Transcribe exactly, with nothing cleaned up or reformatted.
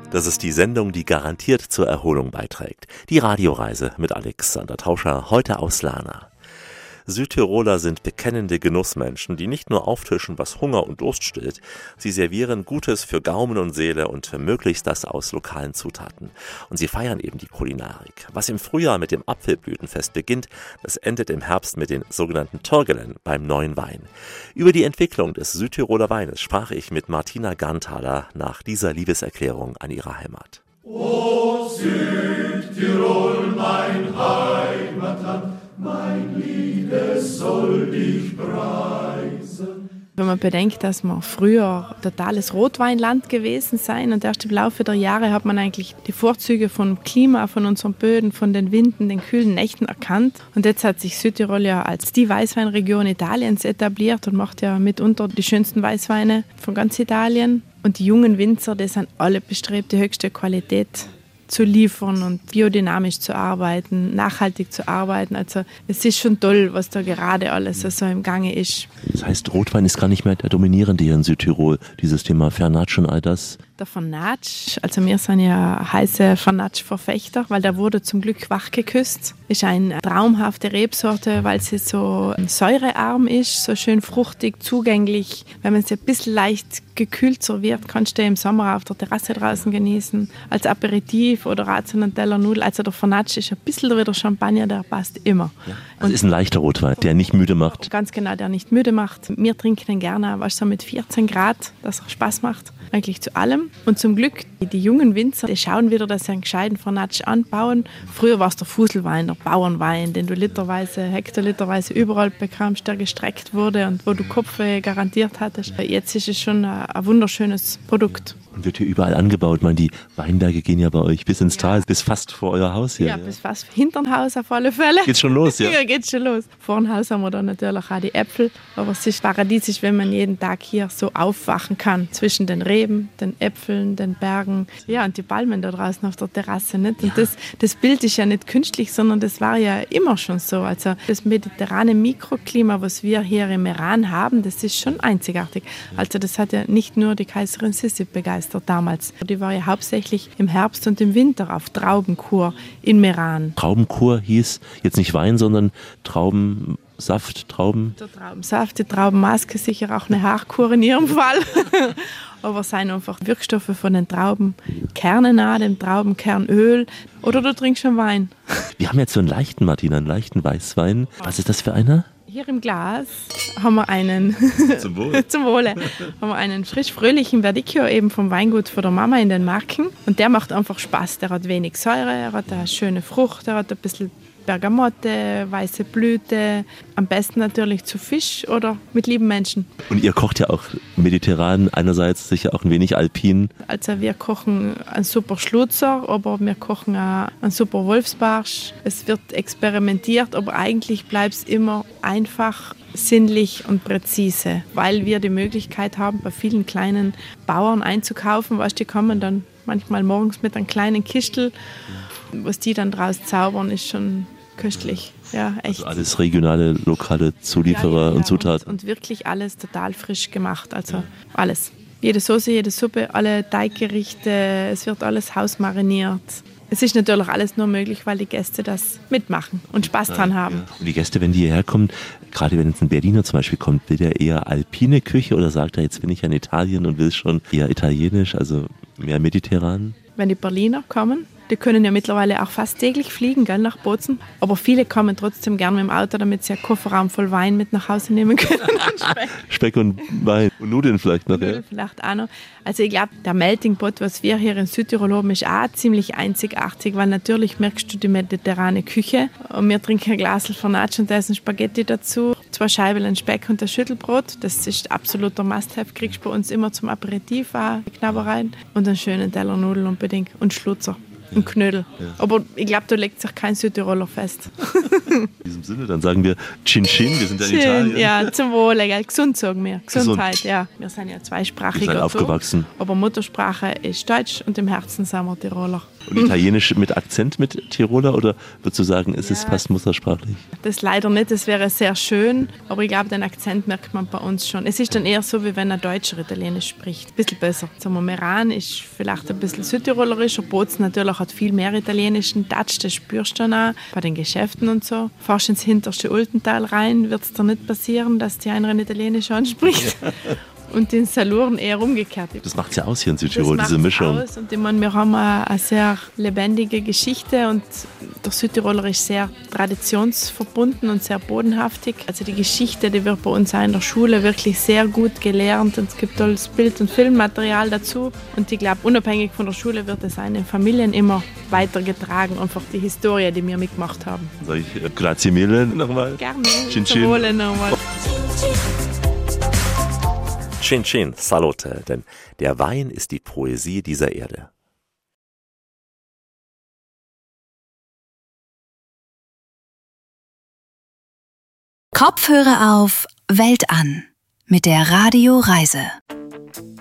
Das ist die Sendung, die garantiert zur Erholung beiträgt. Die Radioreise mit Alexander Tauscher, heute aus Lana. Südtiroler sind bekennende Genussmenschen, die nicht nur auftischen, was Hunger und Durst stillt, sie servieren Gutes für Gaumen und Seele und möglichst das aus lokalen Zutaten. Und sie feiern eben die Kulinarik. Was im Frühjahr mit dem Apfelblütenfest beginnt, das endet im Herbst mit den sogenannten Törgelen beim neuen Wein. Über die Entwicklung des Südtiroler Weines sprach ich mit Martina Garnthaler nach dieser Liebeserklärung an ihre Heimat. O Südtirol, mein Heimatland, mein Lied, es soll dich preisen. Wenn man bedenkt, dass wir früher totales Rotweinland gewesen sein und erst im Laufe der Jahre hat man eigentlich die Vorzüge vom Klima, von unseren Böden, von den Winden, den kühlen Nächten erkannt. Und jetzt hat sich Südtirol ja als die Weißweinregion Italiens etabliert und macht ja mitunter die schönsten Weißweine von ganz Italien. Und die jungen Winzer, die sind alle bestrebt, die höchste Qualität zu liefern und biodynamisch zu arbeiten, nachhaltig zu arbeiten. Also es ist schon toll, was da gerade alles so im Gange ist. Das heißt, Rotwein ist gar nicht mehr der dominierende hier in Südtirol. Dieses Thema Fernatsch und all das. Der Fernatsch, also wir sind ja heiße Fernatsch-Verfechter, weil der wurde zum Glück wachgeküsst. Ist eine traumhafte Rebsorte, weil sie so säurearm ist, so schön fruchtig, zugänglich. Wenn man sie ein bisschen leicht gekühlt serviert, kannst du im Sommer auf der Terrasse draußen genießen, als Aperitif oder auch zu einem Teller Nudeln. Also der Fernatsch ist ein bisschen wie der Champagner, der passt immer. Ja. Also ist ein leichter Rotwein, der nicht müde macht. Ganz genau, der nicht müde macht. Wir trinken den gerne, was so mit vierzehn Grad, dass er Spaß macht. Eigentlich zu allem. Und zum Glück, die jungen Winzer, die schauen wieder, dass sie einen gescheiten Fernatsch anbauen. Früher war es der Fuselwein, der Bauernwein, den du literweise, hektoliterweise überall bekamst, der gestreckt wurde und wo du Kopfweh garantiert hattest. Jetzt ist es schon ein, ein wunderschönes Produkt. Und wird hier überall angebaut. Ich meine, die Weinberge gehen ja bei euch bis ins Tal, bis fast vor euer Haus hier. Ja, ja. Bis fast hinterm Haus auf alle Fälle. Geht's schon los, ja? Ja, geht's schon los. Vor dem Haus haben wir dann natürlich auch die Äpfel. Aber es ist paradiesisch, wenn man jeden Tag hier so aufwachen kann. Zwischen den Reben, den Äpfeln, den Bergen. Ja, und die Palmen da draußen auf der Terrasse. Nicht? Und ja. das, das Bild ist ja nicht künstlich, sondern das war ja immer schon so. Also das mediterrane Mikroklima, was wir hier im Meran haben, das ist schon einzigartig. Also das hat ja nicht nur die Kaiserin Sissi begeistert damals. Die war ja hauptsächlich im Herbst und im Winter auf Traubenkur in Meran. Traubenkur hieß jetzt nicht Wein, sondern Traubensaft, Trauben? Der Traubensaft, die Traubenmaske, sicher auch eine Haarkur in ihrem Fall. Aber es sind einfach Wirkstoffe von den Traubenkernen an, dem Traubenkernöl. Oder du trinkst schon Wein. Wir haben jetzt so einen leichten, Martina, einen leichten Weißwein. Was ist das für einer? Hier im Glas haben wir einen, zum Wohle, zum Wohle. haben wir einen frisch-fröhlichen Verdicchio eben vom Weingut von der Mama in den Marken. Und der macht einfach Spaß. Der hat wenig Säure, er hat eine schöne Frucht, er hat ein bisschen Bergamotte, weiße Blüte. Am besten natürlich zu Fisch oder mit lieben Menschen. Und ihr kocht ja auch mediterran, einerseits sicher auch ein wenig alpin. Also wir kochen einen super Schlutzer, aber wir kochen auch einen super Wolfsbarsch. Es wird experimentiert, aber eigentlich bleibt es immer einfach, sinnlich und präzise, weil wir die Möglichkeit haben, bei vielen kleinen Bauern einzukaufen. Weißt, die kommen dann manchmal morgens mit einem kleinen Kistel. Was die dann draus zaubern, ist schon köstlich. Ja, echt. Also alles regionale, lokale Zulieferer ja, ja, ja. und Zutaten. Und, und wirklich alles total frisch gemacht. Also alles. Jede Soße, jede Suppe, alle Teiggerichte, es wird alles hausmariniert. Es ist natürlich alles nur möglich, weil die Gäste das mitmachen und Spaß dran haben. Ja. Und die Gäste, wenn die hierher kommen, gerade wenn jetzt ein Berliner zum Beispiel kommt, will der eher alpine Küche oder sagt er, jetzt bin ich ja in Italien und will schon eher italienisch, also mehr mediterran? Wenn die Berliner kommen, die können ja mittlerweile auch fast täglich fliegen, gell, nach Bozen. Aber viele kommen trotzdem gern mit dem Auto, damit sie einen Kofferraum voll Wein mit nach Hause nehmen können. Und Speck. Speck und Wein. Und Nudeln vielleicht noch. Nudeln ja. vielleicht auch noch. Also ich glaube, der Melting Pot, was wir hier in Südtirol haben, ist auch ziemlich einzigartig, weil natürlich merkst du die mediterrane Küche. Und wir trinken ein Glas Fernatsch und da ist ein Spaghetti dazu. Zwei Scheiben Speck und ein Schüttelbrot. Das ist absoluter Must-Have. Kriegst du bei uns immer zum Aperitif auch Knabbereien. Und einen schönen Teller Nudeln unbedingt. Und Schlutzer. ein Knödel. Ja. Aber ich glaube, da legt sich kein Südtiroler fest. In diesem Sinne, dann sagen wir Chin Chin, wir sind ja in Italien. Ja, zum Wohle, gell? Gesund sagen wir. Gesundheit, Gesund. Ja. Wir sind ja zweisprachig. Wir sind aufgewachsen. So, aber Muttersprache ist Deutsch und im Herzen sind wir Tiroler. Und Italienisch mit Akzent mit Tiroler oder würdest du sagen, ist ja, es fast muttersprachlich? Das leider nicht, das wäre sehr schön, aber ich glaube, den Akzent merkt man bei uns schon. Es ist dann eher so, wie wenn ein Deutscher Italienisch spricht. Ein bisschen besser. Sagen wir, Meran ist vielleicht ein bisschen südtirolerischer, Bozen natürlich hat viel mehr italienischen Touch, das spürst du dann auch bei den Geschäften und so. Fährst ins hinterste Ultental rein, wird es dir nicht passieren, dass die einen Italienisch anspricht. Und in Saluren eher umgekehrt. Das macht es ja aus hier in Südtirol, diese Mischung. Aus. Und ich meine, wir haben eine, eine sehr lebendige Geschichte und der Südtiroler ist sehr traditionsverbunden und sehr bodenhaftig. Also die Geschichte, die wird bei uns auch in der Schule wirklich sehr gut gelernt und es gibt tolles Bild- und Filmmaterial dazu. Und ich glaube, unabhängig von der Schule wird es in den Familien immer weitergetragen, einfach die Historie, die wir mitgemacht haben. Sag ich äh, grazie mille nochmal? Gerne. Chin Zum Wohle nochmal. Chin Chin, Salute, denn der Wein ist die Poesie dieser Erde. Kopfhörer auf, Welt an mit der Radio Reise.